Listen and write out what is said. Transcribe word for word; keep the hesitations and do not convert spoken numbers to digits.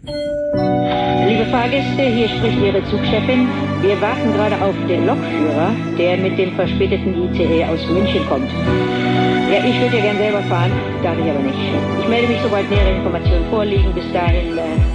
Liebe Fahrgäste, hier spricht Ihre Zugchefin. Wir warten gerade auf den Lokführer, der mit dem verspäteten I C E aus München kommt. Ja, ich würde ja gern selber fahren, darf ich aber nicht. Ich melde mich, sobald nähere Informationen vorliegen. Bis dahin... Äh